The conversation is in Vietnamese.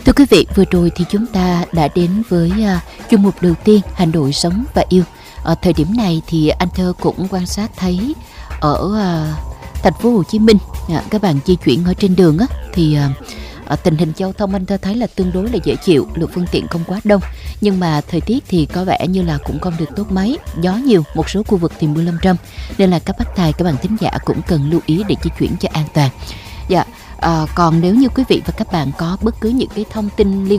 Thưa quý vị, vừa rồi thì chúng ta đã đến với chuyên mục đầu tiên Hà Nội sống và yêu. Ở thời điểm này thì anh Thơ cũng quan sát thấy ở thành phố Hồ Chí Minh, các bạn di chuyển ở trên đường thì tình hình giao thông anh Thơ thấy là tương đối là dễ chịu, lượng phương tiện không quá đông. Nhưng mà thời tiết thì có vẻ như là cũng không được tốt mấy, gió nhiều, một số khu vực thì mưa lâm râm. Nên là các bác tài, các bạn thính giả cũng cần lưu ý để di chuyển cho an toàn. Dạ. Còn nếu như quý vị và các bạn có bất cứ những cái thông tin liên